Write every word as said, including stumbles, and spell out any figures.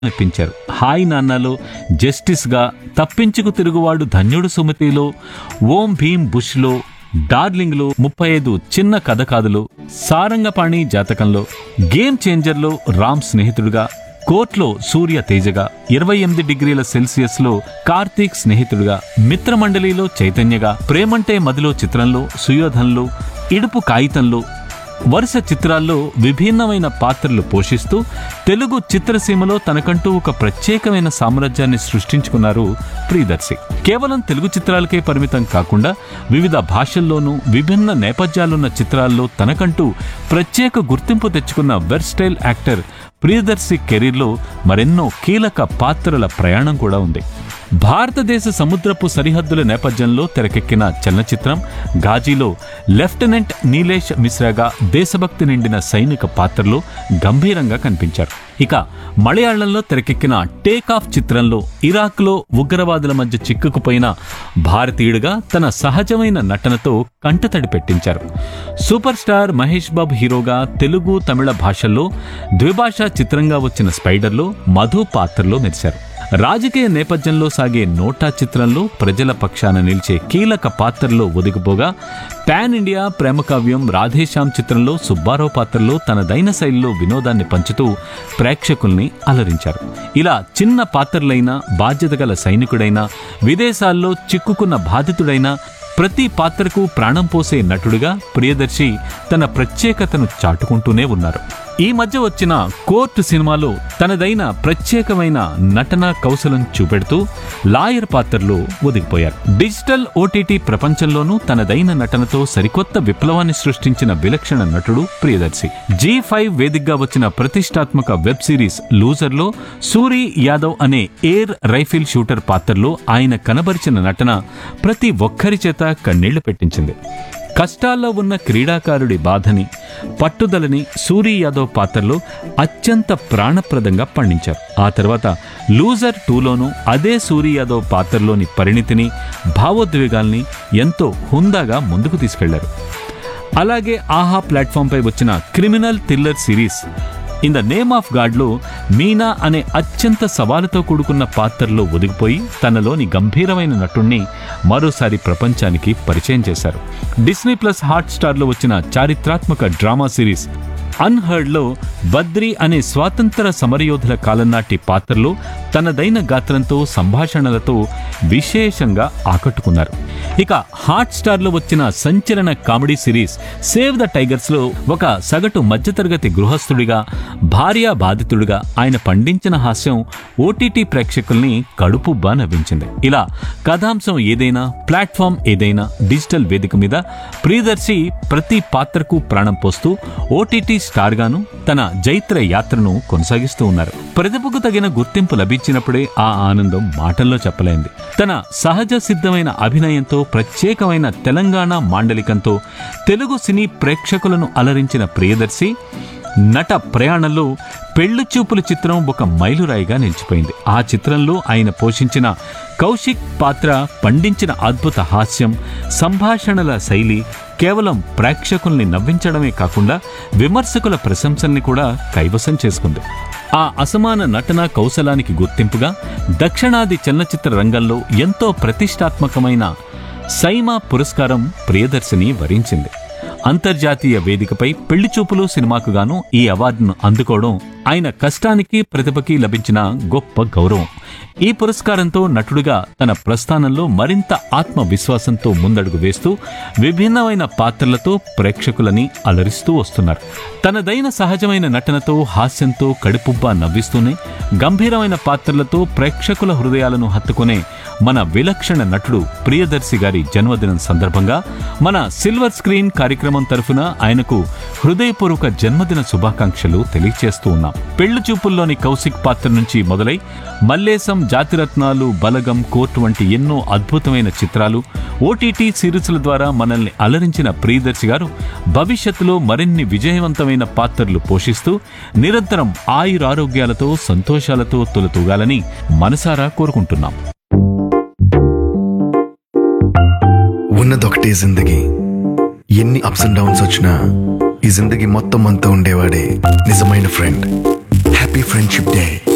మెప్పించారు. హాయ్ నాన్నలో జస్టిస్గా, తప్పించుకు తిరుగువాడు ధన్యుడు సుమతిలో, ఓం భీమ్ బుష్లో, డార్లింగ్లో, ముప్పై ఐదు చిన్న కథ కాదులో, సారంగపాణి జాతకంలో, గేమ్ చేంజర్లో రామ్ స్నేహితుడుగా, కోర్ట్లో సూర్య తేజగా, ఇరవై ఎనిమిది డిగ్రీల సెల్సియస్ లో కార్తీక్ స్నేహితుడుగా, మిత్రమండలిలో చైతన్యగా, ప్రేమంటే మదిలో చిత్రంలో సుయోధన్లో, ఇడుపు కాగితంలో వరుస చిత్రాల్లో విభిన్నమైన పాత్రలు పోషిస్తూ తెలుగు చిత్రసీమలో తనకంటూ ఒక ప్రత్యేకమైన సామ్రాజ్యాన్ని సృష్టించుకున్నారు ప్రియదర్శి. కేవలం తెలుగు చిత్రాలకే పరిమితం కాకుండా వివిధ భాషల్లోనూ విభిన్న నేపథ్యాలున్న చిత్రాల్లో తనకంటూ ప్రత్యేక గుర్తింపు తెచ్చుకున్న వెర్స్టైల్ యాక్టర్ ప్రియదర్శి కెరీర్లో మరెన్నో కీలక పాత్రల ప్రయాణం కూడా ఉంది. భారతదేశ సముద్రపు సరిహద్దుల నేపథ్యంలో తెరకెక్కిన చలనచిత్రం ఘాజీలో లెఫ్టినెంట్ నీలేష్ మిశ్రాగా దేశభక్తి నిండిన సైనిక పాత్రలో గంభీరంగా కనిపించారు. ఇక మలయాళంలో తెరకెక్కిన టేక్ ఆఫ్ చిత్రంలో ఇరాక్లో ఉగ్రవాదుల మధ్య చిక్కుకుపోయిన భారతీయుడిగా తన సహజమైన నటనతో కంటతడి పెట్టించారు. సూపర్ స్టార్ మహేష్ బాబు హీరోగా తెలుగు తమిళ భాషల్లో ద్విభాషా చిత్రంగా వచ్చిన స్పైడర్లో మధు పాత్రలో మెరిశారు. రాజకీయ నేపథ్యంలో సాగే నోటా చిత్రంలో ప్రజల పక్షాన నిలిచే కీలక పాత్రలో ఒదిగిపోగా, పాన్ ఇండియా ప్రేమకావ్యం రాధేశ్యామ్ చిత్రంలో సుబ్బారావు పాత్రలో తనదైన శైలిలో వినోదాన్ని పంచుతూ ప్రేక్షకుల్ని అలరించారు. ఇలా చిన్న పాత్రలైన, బాధ్యత గల సైనికుడైనా, విదేశాల్లో చిక్కుకున్న బాధితుడైనా ప్రతి పాత్రకు ప్రాణం పోసే నటుడిగా ప్రియదర్శి తన ప్రత్యేకతను చాటుకుంటూనే ఉన్నారు. ఈ మధ్య వచ్చిన కోర్టు సినిమాలో తనదైన ప్రత్యేకమైన నటనా కౌశలం చూపెడుతూ లాయర్ పాత్రలో ఒదిగిపోయారు. డిజిటల్ ఓటీటీ ప్రపంచంలోనూ తనదైన నటనతో సరికొత్త విప్లవాన్ని సృష్టించిన విలక్షణ నటుడు ప్రియదర్శి. జీ ఫైవ్ వేదికగా వచ్చిన ప్రతిష్టాత్మక వెబ్ సిరీస్ లూజర్లో సూరి యాదవ్ అనే ఎయిర్ రైఫిల్ షూటర్ పాత్రలో ఆయన కనబరిచిన నటన ప్రతి ఒక్కరి చేత కన్నీళ్లు పెట్టించింది. కష్టాల్లో ఉన్న క్రీడాకారుడి బాధని, పట్టుదలని సూరి యాదవ్ పాత్రలో అత్యంత ప్రాణప్రదంగా పండించారు. ఆ తర్వాత లూజర్ టూలోనూ అదే సూరి యాదవ్ పాత్రలోని పరిణితిని, భావోద్వేగాల్ని ఎంతో హుందాగా ముందుకు తీసుకెళ్లారు. అలాగే ఆహా ప్లాట్ఫామ్పై వచ్చిన criminal thriller series in the name of గాడ్లో Meena అనే అత్యంత సవాలుతో కూడుకున్న పాత్రలో ఒదిగిపోయి తనలోని గంభీరమైన నటుణ్ణి మరోసారి ప్రపంచానికి పరిచయం చేశారు. డిస్నీ ప్లస్ హాట్ స్టార్లో వచ్చిన చారిత్రాత్మక డ్రామా సిరీస్ అన్హర్డ్లో బద్రి అనే స్వాతంత్ర సమరయోధుల కాలం నాటి పాత్రలో తనదైన గాత్రంతో, సంభాషణలతో విశేషంగా ఆకట్టుకున్నారు. ఇక హాట్ స్టార్లో వచ్చిన సంచలన కామెడీ సిరీస్ సేవ్ ద టైగర్స్లో ఒక సగటు మధ్యతరగతి గృహస్థుడిగా, భార్యా బాధితుడిగా ఆయన పండించిన హాస్యం ఓటీటీ ప్రేక్షకుల్ని కడుపుబ్బా నవ్వించింది. ఇలా కథాంశం ఏదైనా, ప్లాట్ఫామ్ ఏదైనా, డిజిటల్ వేదిక మీద ప్రియదర్శి ప్రతి పాత్రకు ప్రాణం పోస్తూ ఓటీటీ స్టార్ గాను తన జైత్ర యాత్రను కొనసాగిస్తూ ఉన్నారు. ప్రతిభకు తగిన గుర్తింపు లభించినప్పుడే ఆ ఆనందం మాటల్లో చెప్పలేంది. తన సహజ సిద్ధమైన అభినయంతో, ప్రత్యేకమైన తెలంగాణ మాండలికంతో తెలుగు సినీ ప్రేక్షకులను అలరించిన ప్రియదర్శి నట ప్రయాణంలో పెళ్లి చూపుల చిత్రం ఒక మైలురాయిగా నిలిచిపోయింది. ఆ చిత్రంలో ఆయన పోషించిన కౌశిక్ పాత్ర పండించిన అద్భుత హాస్యం, సంభాషణల శైలి కేవలం ప్రేక్షకుల్ని నవ్వించడమే కాకుండా విమర్శకుల ప్రశంసల్ని కూడా కైవసం చేసుకుంది. ఆ అసమాన నటనా కౌశలానికి గుర్తింపుగా దక్షిణాది చలనచిత్ర రంగంలో ఎంతో ప్రతిష్టాత్మకమైన సైమా పురస్కారం ప్రియదర్శిని వరించింది. అంతర్జాతీయ వేదికపై పెళ్లి చూపులు సినిమాకు గాను ఈ అవార్డును అందుకోవడం ఆయన కష్టానికి, ప్రతిభకి లభించిన గొప్ప గౌరవం. ఈ పురస్కారంతో నటుడిగా తన ప్రస్థానంలో మరింత ఆత్మవిశ్వాసంతో ముందడుగు వేస్తూ విభిన్నమైన పాత్రలతో ప్రేక్షకులని అలరిస్తూ వస్తున్నారు. తనదైన సహజమైన నటనతో, హాస్యంతో కడుపుబ్బా నవ్విస్తూనే గంభీరమైన పాత్రలతో ప్రేక్షకుల హృదయాలను హత్తుకునే మన విలక్షణ నటుడు ప్రియదర్శి గారి జన్మదినం సందర్భంగా మన సిల్వర్ స్క్రీన్ కార్యక్రమం తరఫున ఆయనకు హృదయపూర్వక జన్మదిన శుభాకాంక్షలు తెలియజేస్తూ ఉన్నాం. పెళ్లి చూపుల్లోని కౌశిక్ పాత్ర నుంచి మొదలై మల్లేశం, జాతిరత్నాలు, బలగం, కోర్టు వంటి ఎన్నో అద్భుతమైన చిత్రాలు, ఓటీటీ సిరీస్ల ద్వారా మనల్ని అలరించిన ప్రియదర్శి గారు భవిష్యత్తులో మరిన్ని విజయవంతమైన పాత్రలు పోషిస్తూ నిరంతరం ఆయురారోగ్యాలతో, సంతోషాలతో తొలతూగాలని మనసారా కోరుకుంటున్నాం. ఉన్నదొకటే జిందగీ, ఎన్ని అప్స్ అండ్ డౌన్స్ వచ్చినా ఈ జిందగీ మొత్తం అంతా ఉండేవాడే నిజమైన ఫ్రెండ్. Happy friendship day.